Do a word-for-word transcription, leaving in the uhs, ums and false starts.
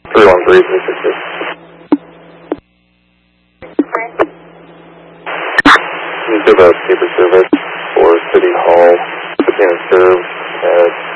three one three, three six six. You give a paper service for City Hall, Spokane Serve at